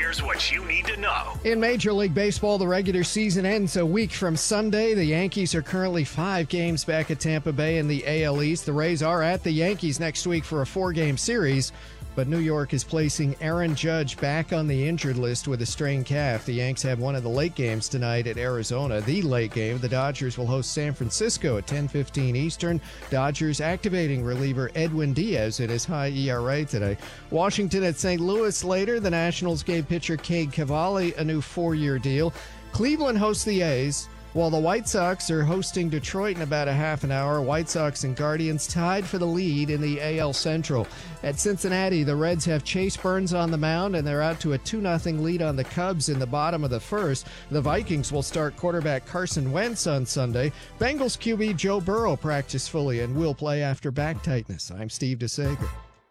Here's what you need to know. In Major League Baseball, the regular season ends a week from Sunday. The Yankees are currently 5 games back at Tampa Bay in the AL East. The Rays are at the Yankees next week for a 4-game series. But New York is placing Aaron Judge back on the injured list with a strained calf. The Yanks have one of the late games tonight at Arizona. The late game, the Dodgers will host San Francisco at 10:15 Eastern. Dodgers activating reliever Edwin Diaz at his high ERA today. Washington at St. Louis later. The Nationals gave pitcher Cade Cavalli a new 4-year deal. Cleveland hosts the A's, while the White Sox are hosting Detroit in about a half an hour. White Sox and Guardians tied for the lead in the AL Central. At Cincinnati, the Reds have Chase Burns on the mound, and they're out to a 2-0 lead on the Cubs in the bottom of the first. The Vikings will start quarterback Carson Wentz on Sunday. Bengals QB Joe Burrow practiced fully and will play after back tightness. I'm Steve DeSager.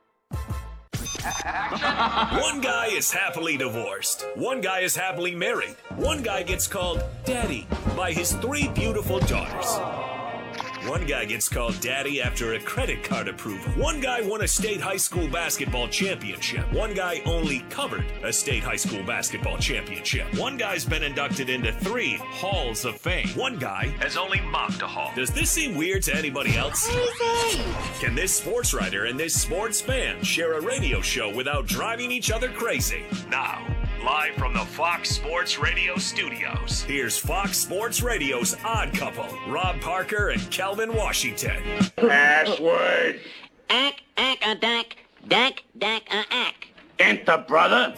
One guy is happily divorced. One guy is happily married. One guy gets called Daddy by his 3 beautiful daughters. One guy gets called Daddy after a credit card approved. One guy won a state high school basketball championship. One guy only covered a state high school basketball championship. One guy's been inducted into 3 halls of fame. One guy has only mocked a hall. Does this seem weird to anybody else? Can this sports writer and this sports fan share a radio show without driving each other crazy? Now, live from the Fox Sports Radio studios, here's Fox Sports Radio's Odd Couple, Rob Parker and Calvin Washington. Password. Ack, ack. Enter, brother.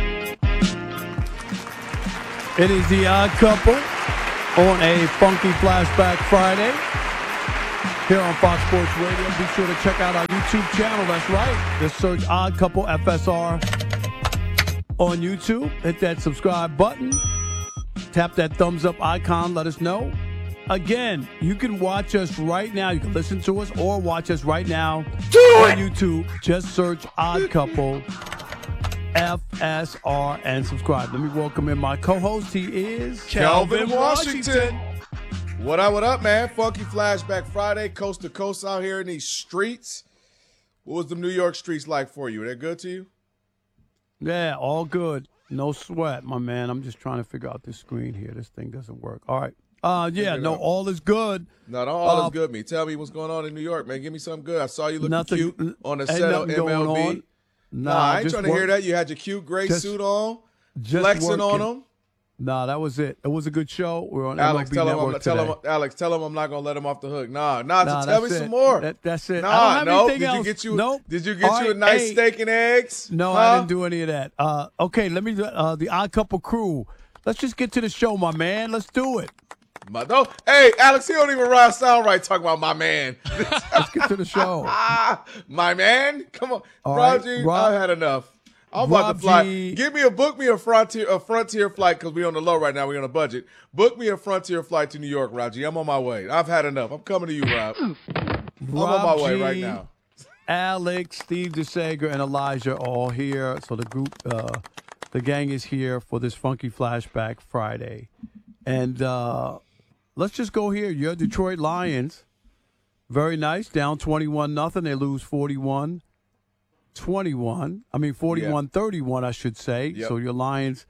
It is the Odd Couple on a funky Flashback Friday here on Fox Sports Radio. Be sure to check out our YouTube channel. That's right. Just search Odd Couple FSR on YouTube. Hit that subscribe button. Tap that thumbs up icon. Let us know. Again, you can watch us right now. You can listen to us or watch us right now on YouTube. Just search Odd Couple FSR and subscribe. Let me welcome in my co-host. He is Calvin Washington. What up, man? Funky Flashback Friday, coast to coast out here in these streets. What was the New York streets like for you? Were they good to you? Yeah, all good. No sweat, my man. I'm just trying to figure out this screen here. This thing doesn't work. All right. All is good. No, all is good. Tell me what's going on in New York, man. Give me something good. I saw you looking cute on the set of MLB. Nah, I ain't trying to hear that. You had your cute gray suit on, flexing on them. Nah, that was it. It was a good show. We're on Alex, MLB Network today. Alex, tell him I'm not gonna let him off the hook. Tell me some more. That's it. Did you get you a nice steak and eggs? No, I didn't do any of that. Okay, let me the Odd Couple crew. Let's just get to the show, my man. Let's do it. Hey, Alex, he don't even sound right talking about my man. Let's get to the show. My man? Come on. Right, I've had enough. I'm about to fly. Book me a Frontier flight because we're on the low right now. We're on a budget. Book me a Frontier flight to New York, Raji. I'm on my way. I've had enough. I'm coming to you, Rob. I'm on my way right now. Alex, Steve DeSager, and Elijah are all here. So the group, the gang is here for this Funky Flashback Friday. And let's just go here. Your Detroit Lions, very nice, down 21-0. They lose 41-31. 41-31, I should say. Yep. So your Lions,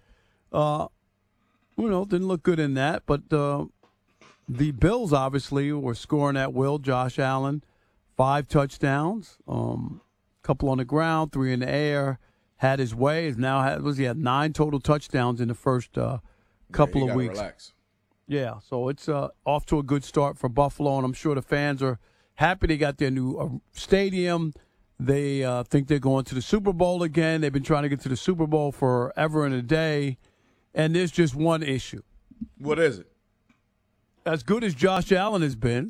didn't look good in that. But the Bills, obviously, were scoring at will. Josh Allen, 5 touchdowns, couple on the ground, 3 in the air, had his way. He had 9 total touchdowns in the first couple of weeks. Relax. Yeah, so it's off to a good start for Buffalo, and I'm sure the fans are happy they got their new stadium. They think they're going to the Super Bowl again. They've been trying to get to the Super Bowl forever and a day, and there's just one issue. What is it? As good as Josh Allen has been,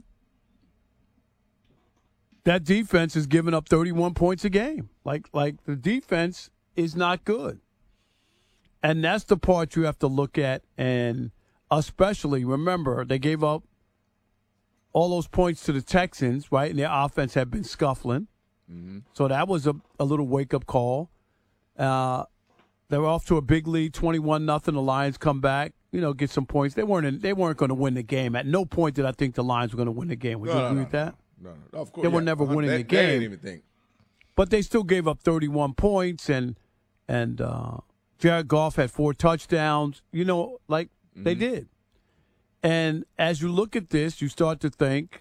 that defense is giving up 31 points a game. Like the defense is not good. And that's the part you have to look at, and especially, remember, they gave up all those points to the Texans, right? And their offense had been scuffling. Mm-hmm. So that was a little wake-up call. They were off to a big lead, 21-0. The Lions come back, get some points. They weren't going to win the game. At no point did I think the Lions were going to win the game. Would you agree with that? No, of course. They were never winning the game. They didn't even think. But they still gave up 31 points, and Jared Goff had 4 touchdowns. They did. And as you look at this, you start to think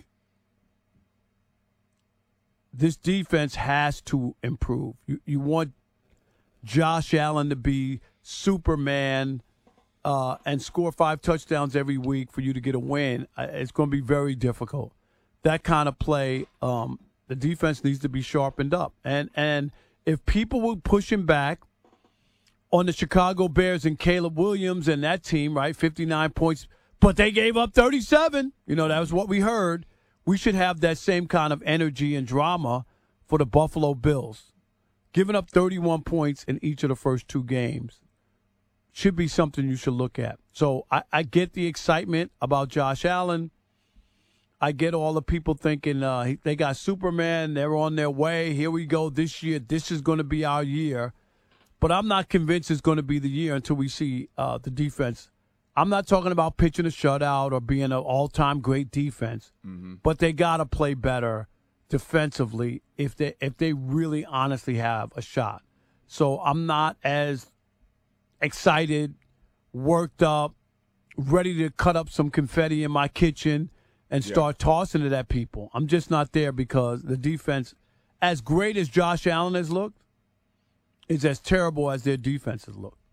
this defense has to improve. You want Josh Allen to be Superman and score 5 touchdowns every week for you to get a win. It's going to be very difficult. That kind of play, the defense needs to be sharpened up. And if people were pushing back on the Chicago Bears and Caleb Williams and that team, right, 59 points, but they gave up 37. That was what we heard. We should have that same kind of energy and drama for the Buffalo Bills. Giving up 31 points in each of the first 2 games should be something you should look at. So I get the excitement about Josh Allen. I get all the people thinking they got Superman. They're on their way. Here we go this year. This is going to be our year. But I'm not convinced it's going to be the year until we see the defense. I'm not talking about pitching a shutout or being an all-time great defense. Mm-hmm. But they got to play better defensively if they really honestly have a shot. So I'm not as excited, worked up, ready to cut up some confetti in my kitchen and start tossing it at people. I'm just not there because the defense, as great as Josh Allen has looked, is as terrible as their defense has looked.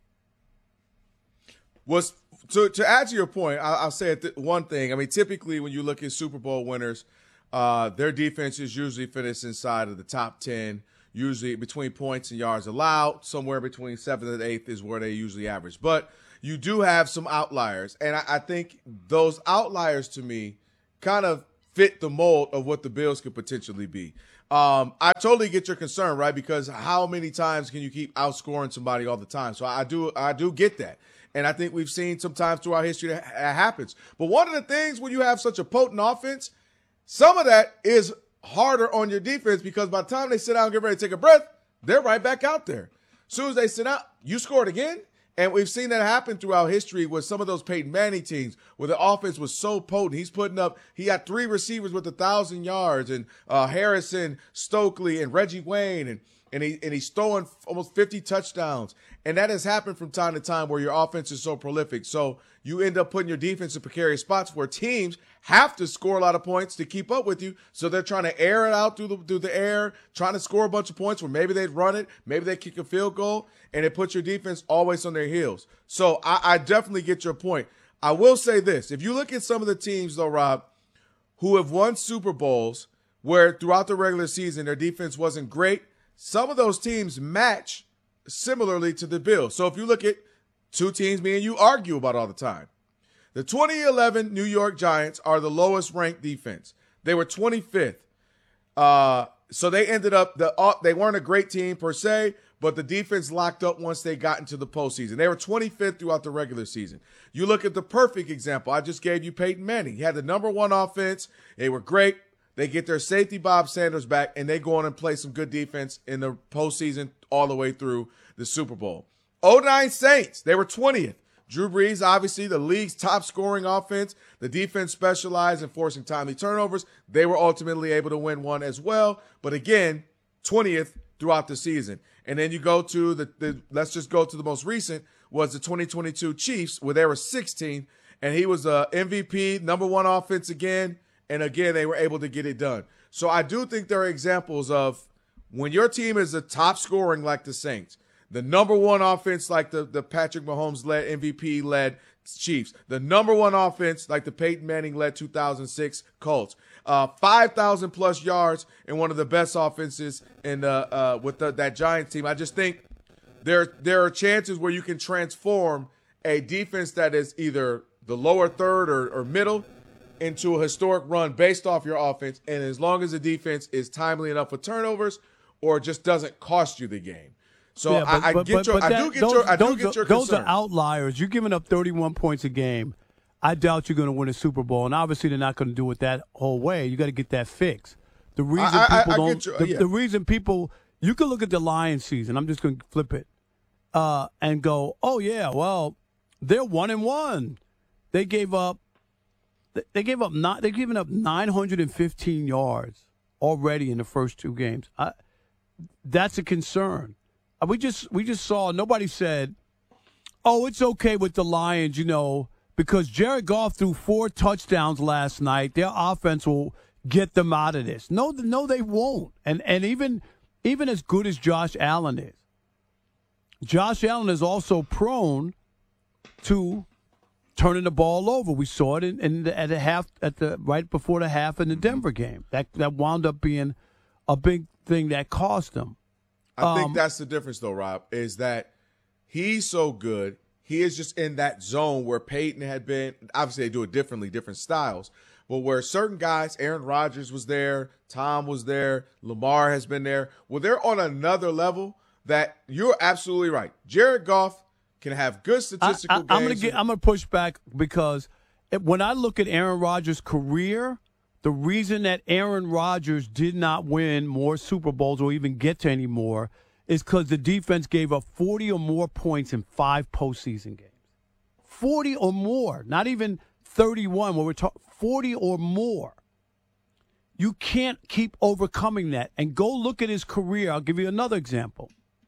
To add to your point, I'll say one thing. I mean, typically when you look at Super Bowl winners, their defenses usually finish inside of the top 10, usually between points and yards allowed. Somewhere between 7th and 8th is where they usually average. But you do have some outliers, and I think those outliers to me kind of fit the mold of what the Bills could potentially be. I totally get your concern, right? Because how many times can you keep outscoring somebody all the time? So I do get that. And I think we've seen sometimes throughout history that happens. But one of the things when you have such a potent offense, some of that is harder on your defense because by the time they sit down and get ready to take a breath, they're right back out there. As soon as they sit out, you scored again. And we've seen that happen throughout history with some of those Peyton Manning teams where the offense was so potent. He had 3 receivers with 1,000 yards and Harrison, Stokely, and Reggie Wayne. And he's throwing almost 50 touchdowns. And that has happened from time to time where your offense is so prolific. So you end up putting your defense in precarious spots where teams have to score a lot of points to keep up with you. So they're trying to air it out through the air, trying to score a bunch of points where maybe they'd run it, maybe they kick a field goal, and it puts your defense always on their heels. So I definitely get your point. I will say this. If you look at some of the teams, though, Rob, who have won Super Bowls where throughout the regular season their defense wasn't great, some of those teams match similarly to the Bills. So if you look at 2 teams me and you argue about all the time, the 2011 New York Giants are the lowest ranked defense. They were 25th. So they ended up, they weren't a great team per se, but the defense locked up once they got into the postseason. They were 25th throughout the regular season. You look at the perfect example. I just gave you Peyton Manning. He had the number 1 offense. They were great. They get their safety Bob Sanders back, and they go on and play some good defense in the postseason all the way through the Super Bowl. 2009 Saints, they were 20th. Drew Brees, obviously the league's top scoring offense. The defense specialized in forcing timely turnovers. They were ultimately able to win one as well. But again, 20th throughout the season. And then you go to let's just go to the most recent, was the 2022 Chiefs, where they were 16th. And he was the MVP, number 1 offense again. And again, they were able to get it done. So I do think there are examples of when your team is the top scoring like the Saints, the number 1 offense like the Patrick Mahomes-led, MVP-led Chiefs, the number 1 offense like the Peyton Manning-led 2006 Colts, 5,000-plus yards in one of the best offenses in with that Giants team. I just think there are chances where you can transform a defense that is either the lower third or middle into a historic run based off your offense, and as long as the defense is timely enough with turnovers or just doesn't cost you the game. So yeah, I do get your concern. Those are outliers. You're giving up 31 points a game. I doubt you're going to win a Super Bowl, and obviously they're not going to do it that whole way. You got to get that fixed. The reason the reason people, you can look at the Lions season. I'm just going to flip it and go, oh yeah, well they're 1-1. They've given up 915 yards already in the first 2 games. That's a concern. We just saw, nobody said Oh, it's okay with the Lions, because Jared Goff threw 4 touchdowns last night. Their offense will get them out of this. No, they won't. And even as good as Josh Allen is also prone to turning the ball over. We saw it right before the half in the Denver game. That wound up being a big thing that cost them. I think that's the difference, though, Rob, is that he's so good. He is just in that zone where Peyton had been. Obviously, they do it differently, different styles. But where certain guys, Aaron Rodgers was there, Tom was there, Lamar has been there. Well, they're on another level that you're absolutely right. Jared Goff can have good statistical games. I'm going to push back because when I look at Aaron Rodgers' career, the reason that Aaron Rodgers did not win more Super Bowls or even get to any more is because the defense gave up 40 or more points in 5 postseason games. 40 or more, not even 31 when we're talking 40 or more. You can't keep overcoming that. And go look at his career. I'll give you another example.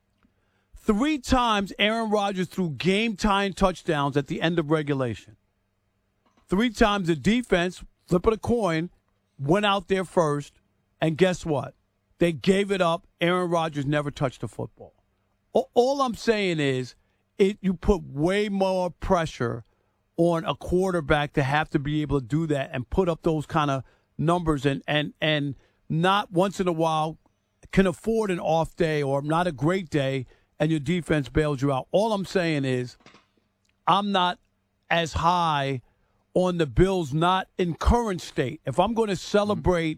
3 times Aaron Rodgers threw game-tying touchdowns at the end of regulation. 3 times the defense, flip of a coin, went out there first, and guess what? They gave it up. Aaron Rodgers never touched the football. All I'm saying is you put way more pressure on a quarterback to have to be able to do that and put up those kind of numbers and not once in a while can afford an off day or not a great day and your defense bails you out. All I'm saying is I'm not as high on the Bills not in current state. If I'm going to celebrate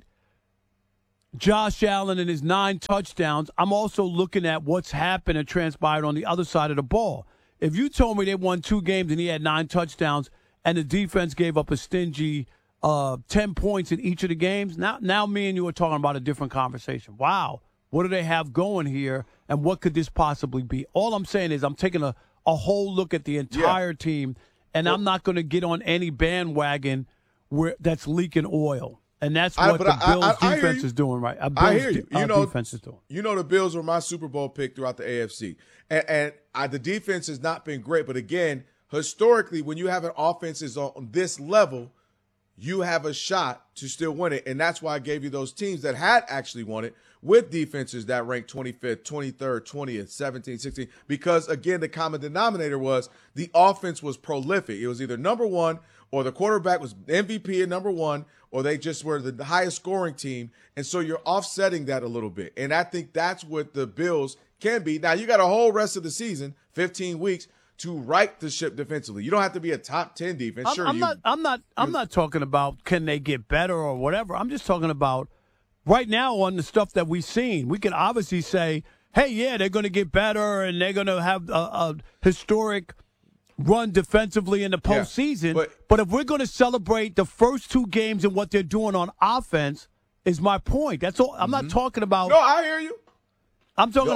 Josh Allen and his 9 touchdowns, I'm also looking at what's happened and transpired on the other side of the ball. If you told me they won 2 games and he had 9 touchdowns and the defense gave up a stingy 10 points in each of the games, now me and you are talking about a different conversation. Wow, what do they have going here and what could this possibly be? All I'm saying is I'm taking a whole look at the entire team, and I'm not going to get on any bandwagon that's leaking oil. And that's what the Bills defense is doing right. I hear you. Defense is doing. The Bills were my Super Bowl pick throughout the AFC. And the defense has not been great. But again, historically, when you have an offense is on this level, you have a shot to still win it. And that's why I gave you those teams that had actually won it with defenses that ranked 25th, 23rd, 20th, 17th, 16th. Because, again, the common denominator was the offense was prolific. It was either number one or the quarterback was MVP at number one, or they just were the highest scoring team. And so you're offsetting that a little bit. And I think that's what the Bills can be. Now, you got a whole rest of the season, 15 weeks, to right the ship defensively. You don't have to be a top 10 defense. I'm not talking about can they get better or whatever. I'm just talking about right now on the stuff that we've seen. We can obviously say, hey, yeah, they're going to get better and they're going to have a historic run defensively in the postseason. Yeah, but if we're going to celebrate the first 2 games and what they're doing on offense, is my point. That's all. I'm not talking about. No, I hear you. I'm talking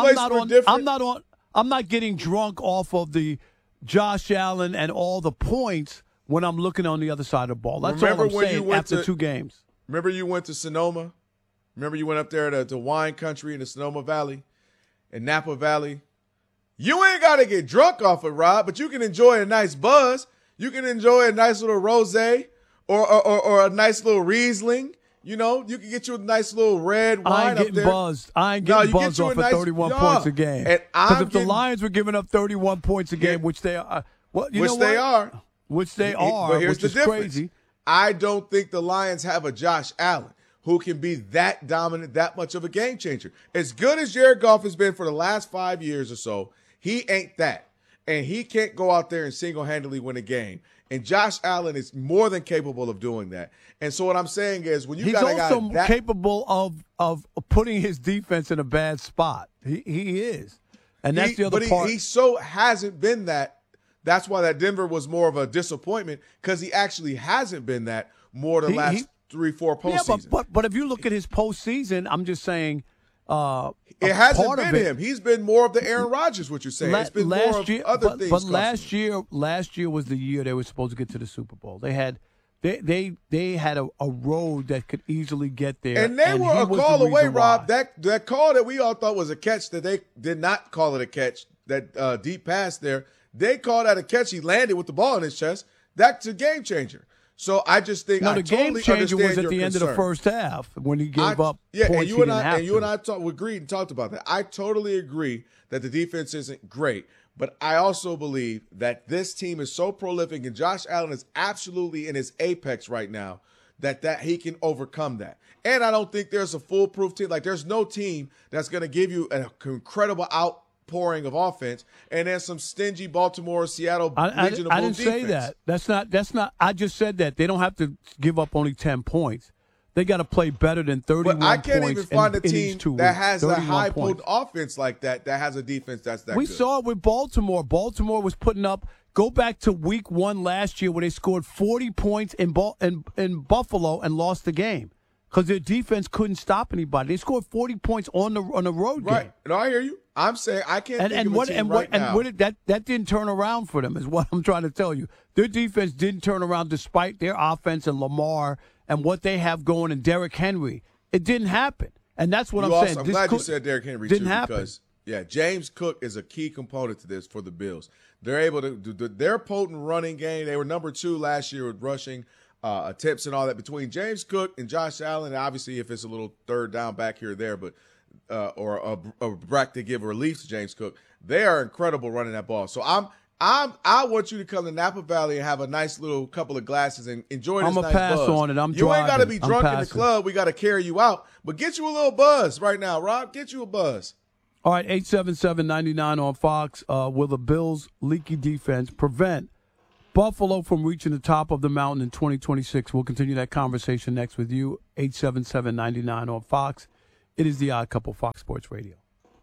about. I'm not getting drunk off of the Josh Allen and all the points when I'm looking on the other side of the ball. That's all I'm saying after 2 games. Remember you went to Sonoma? Remember you went up there to wine country in the Sonoma Valley and Napa Valley? You ain't got to get drunk off it, Rob, but you can enjoy a nice buzz. You can enjoy a nice little rosé or a nice little Riesling. You can get you a nice little red wine up there. I ain't getting buzzed off of 31 points a game. Because if the Lions were giving up 31 points a game, which they are, which they are, but here's the difference. Crazy. I don't think the Lions have a Josh Allen who can be that dominant, that much of a game changer. As good as Jared Goff has been for the last 5 years or so, he ain't that. And he can't go out there and single-handedly win a game. And Josh Allen is more than capable of doing that. And so what I'm saying is when you got a guy he's also capable of putting his defense in a bad spot. He is. And that's the other part. He so hasn't been that. That's why that Denver was more of a disappointment, because he actually hasn't been that more the last 3-4 postseasons. Yeah, but if you look at his postseason, I'm just saying it hasn't been him. He's been more of the Aaron Rodgers, what you're saying. It's been more of other things. But last year was the year they were supposed to get to the Super Bowl. They had a road that could easily get there. And they were a call away, Rob. That call that we all thought was a catch, that they did not call it a catch, that deep pass there, They called that a catch. He landed with the ball in his chest. That's a game changer. So I just think the game changer was at the end of the first half when he gave up points. And you and I agreed and talked about that. I totally agree that the defense isn't great, but I also believe that this team is so prolific and Josh Allen is absolutely in his apex right now that he can overcome that. And I don't think there's a foolproof team. Like, there's no team that's going to give you an incredible outpouring of offense and then some stingy Baltimore, Seattle regional I didn't defense. say that. That's not. I just said that they don't have to give up only 10 points. They got to play better than 31 points. But I can't even find a team that has a high potent offense like that has a defense that's that We good. saw it with Baltimore. Baltimore was putting up. Go back to week 1 last year where they scored 40 points in Buffalo and lost the game because their defense couldn't stop anybody. They scored 40 points on the road game. Right. No, I hear you. I'm saying I can't think of a team right now. And that didn't turn around for them is what I'm trying to tell you. Their defense didn't turn around despite their offense and Lamar and what they have going and Derrick Henry. It didn't happen. And that's what I'm saying. I'm glad you said Derrick Henry didn't too happen. Because James Cook is a key component to this for the Bills. They're able to do their potent running game. They were number 2 last year with rushing attempts and all that. Between James Cook and Josh Allen, obviously if it's a little third down back here or there, but or a back to give relief to James Cook, they are incredible running that ball. So I want you to come to Napa Valley and have a nice little couple of glasses and enjoy this nice buzz. I'm a pass on it. You ain't got to be drunk in the club. We got to carry you out. But get you a little buzz right now, Rob. Get you a buzz. All right, 877-99 on Fox. Will the Bills' leaky defense prevent Buffalo from reaching the top of the mountain in 2026? We'll continue that conversation next with you. 877-99 on Fox. It is the Odd Couple, Fox Sports Radio.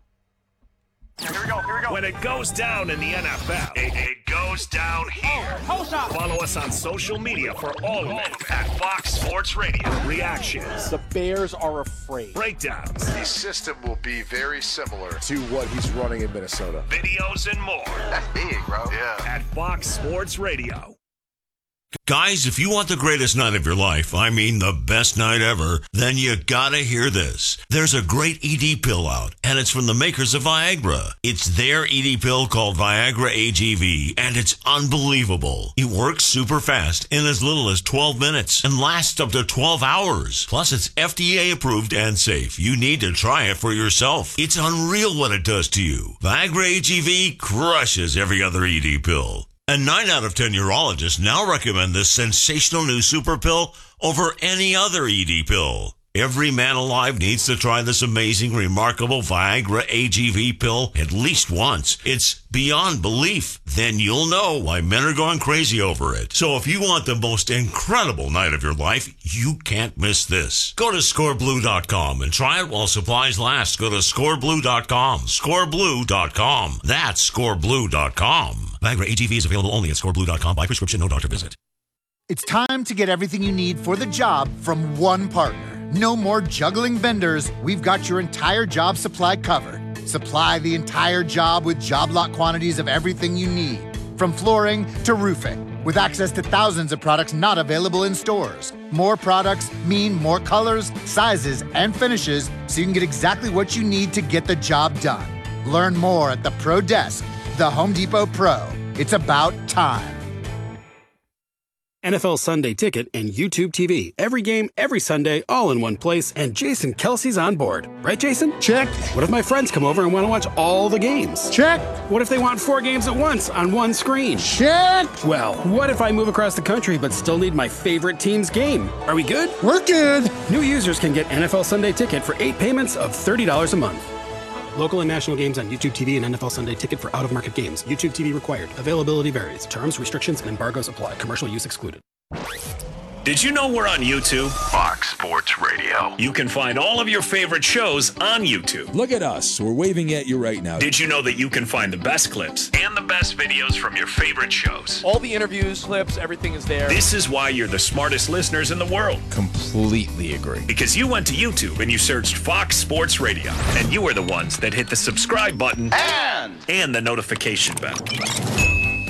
Here we go. When it goes down in the NFL, it goes down here. Follow us on social media for all of it at Fox Sports Radio. Reactions. The Bears are afraid. Breakdowns. The system will be very similar to what he's running in Minnesota. Videos and more. That's big, bro. Yeah. At Fox Sports Radio. Guys, if you want the greatest night of your life, I mean the best night ever, then you gotta hear this. There's a great ED pill out, and it's from the makers of Viagra. It's their ED pill called Viagra AGV, and it's unbelievable. It works super fast in as little as 12 minutes and lasts up to 12 hours. Plus, it's FDA approved and safe. You need to try it for yourself. It's unreal what it does to you. Viagra AGV crushes every other ED pill. And 9 out of 10 urologists now recommend this sensational new super pill over any other ED pill. Every man alive needs to try this amazing, remarkable Viagra AGV pill at least once. It's beyond belief. Then you'll know why men are going crazy over it. So if you want the most incredible night of your life, you can't miss this. Go to scoreblue.com and try it while supplies last. Go to scoreblue.com. Scoreblue.com. That's scoreblue.com. Viagra AGV is available only at scoreblue.com by prescription, no doctor visit. It's time to get everything you need for the job from one partner. No more juggling vendors. We've got your entire job supply covered. Supply the entire job with job lot quantities of everything you need, from flooring to roofing, with access to thousands of products not available in stores. More products mean more colors, sizes, and finishes, so you can get exactly what you need to get the job done. Learn more at the Pro Desk, the Home Depot Pro. It's about time. NFL Sunday Ticket and YouTube TV. Every game, every Sunday, all in one place, and Jason Kelsey's on board. Right, Jason? Check. What if my friends come over and want to watch all the games? Check. What if they want 4 games at once on one screen? Check. Well, what if I move across the country but still need my favorite team's game? Are we good? We're good. New users can get NFL Sunday Ticket for 8 payments of $30 a month. Local and national games on YouTube TV and NFL Sunday Ticket for out-of-market games. YouTube TV required. Availability varies. Terms, restrictions, and embargoes apply. Commercial use excluded. Did you know we're on YouTube? Fox Sports Radio. You can find all of your favorite shows on YouTube. Look at us. We're waving at you right now. Did you know that you can find the best clips and the best videos from your favorite shows? All the interviews, clips, everything is there. This is why you're the smartest listeners in the world. Completely agree. Because you went to YouTube and you searched Fox Sports Radio, and you were the ones that hit the subscribe button and the notification bell.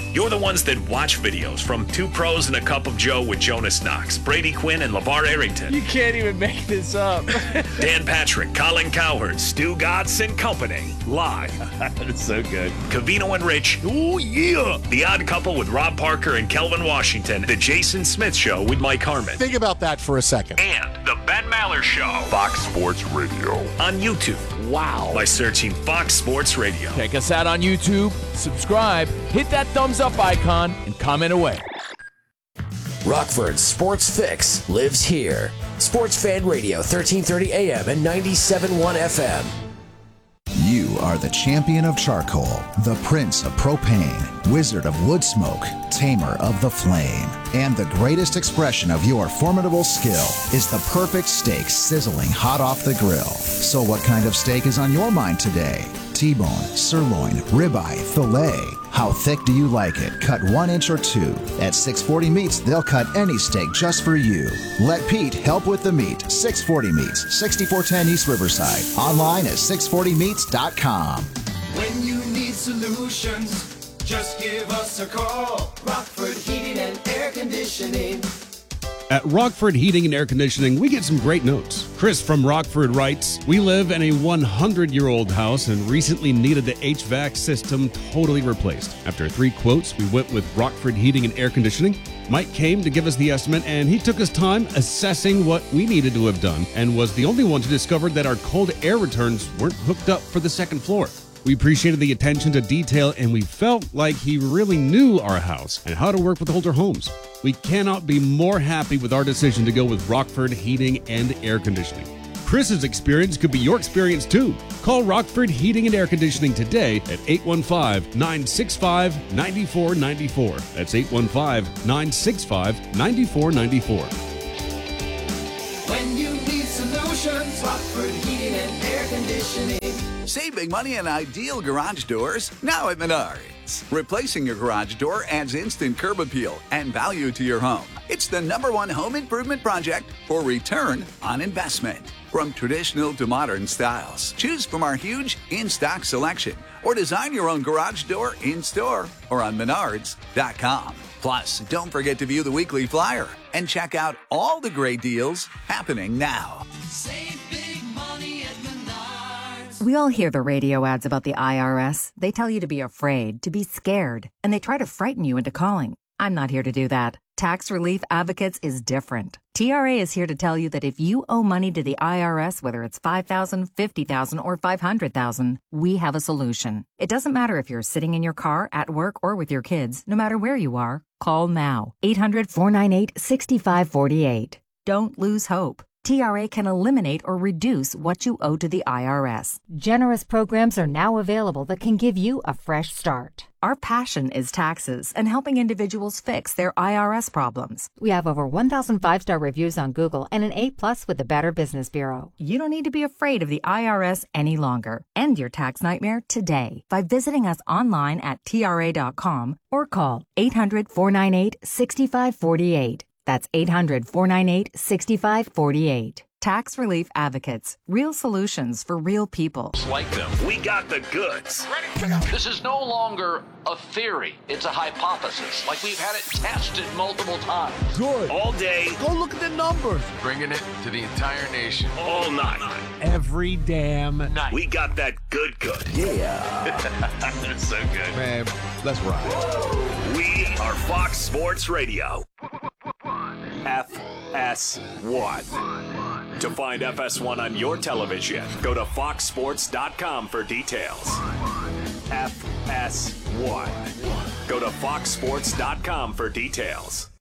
You're the ones that watch videos from Two Pros and a Cup of Joe with Jonas Knox, Brady Quinn, and LeVar Arrington. You can't even make this up. Dan Patrick, Colin Cowherd, Stu Gatz and company. Live. That's so good. Covino and Rich. Oh, yeah. The Odd Couple with Rob Parker and Kelvin Washington. The Jason Smith Show with Mike Harmon. Think about that for a second. And The Ben Maller Show. Fox Sports Radio. On YouTube. Wow. By searching Fox Sports Radio. Check us out on YouTube. Subscribe. Hit that thumbs up icon and comment away. Rockford's Sports Fix lives here. Sports Fan Radio, 1330 AM and 97.1 FM. You are the champion of charcoal, the prince of propane, wizard of wood smoke, tamer of the flame. And the greatest expression of your formidable skill is the perfect steak sizzling hot off the grill. So what kind of steak is on your mind today? T-bone, sirloin, ribeye, filet. How thick do you like it? Cut 1 inch or 2. At 640 Meats, they'll cut any steak just for you. Let Pete help with the meat. 640 Meats, 6410 East Riverside. Online at 640meats.com. When you need solutions, just give us a call. Rockford Heating and Air Conditioning. At Rockford Heating and Air Conditioning, we get some great notes. Chris from Rockford writes, "We live in a 100-year-old house and recently needed the HVAC system totally replaced. After 3 quotes, we went with Rockford Heating and Air Conditioning. Mike came to give us the estimate, and he took his time assessing what we needed to have done and was the only one to discover that our cold air returns weren't hooked up for the second floor. We appreciated the attention to detail, and we felt like he really knew our house and how to work with older homes. We cannot be more happy with our decision to go with Rockford Heating and Air Conditioning. Chris's experience could be your experience too. Call Rockford Heating and Air Conditioning today at 815-965-9494. That's 815-965-9494. When you need solutions, Rockford Heating and Air Conditioning. Save big money on ideal garage doors now at Menards. Replacing your garage door adds instant curb appeal and value to your home. It's the #1 home improvement project for return on investment. From traditional to modern styles, choose from our huge in-stock selection or design your own garage door in-store or on Menards.com. Plus, don't forget to view the weekly flyer and check out all the great deals happening now. Save big money at Menards. We all hear the radio ads about the IRS. They tell you to be afraid, to be scared, and they try to frighten you into calling. I'm not here to do that. Tax Relief Advocates is different. TRA is here to tell you that if you owe money to the IRS, whether it's $5,000, $50,000, or $500,000, we have a solution. It doesn't matter if you're sitting in your car, at work, or with your kids. No matter where you are, call now. 800-498-6548. Don't lose hope. TRA can eliminate or reduce what you owe to the IRS. Generous programs are now available that can give you a fresh start. Our passion is taxes and helping individuals fix their IRS problems. We have over 1,000 5-star reviews on Google and an A+ with the Better Business Bureau. You don't need to be afraid of the IRS any longer. End your tax nightmare today by visiting us online at TRA.com or call 800-498-6548. That's 800-498-6548. Tax Relief Advocates. Real solutions for real people. Like them. We got the goods. This is no longer a theory. It's a hypothesis. Like we've had it tested multiple times. Good. All day. Go look at the numbers. Bringing it to the entire nation. All night. Every damn night. We got that good. Yeah. That's so good. Man, let's ride. We are Fox Sports Radio. FS1. To find FS1 on your television, go to foxsports.com for details. FS1. Go to foxsports.com for details.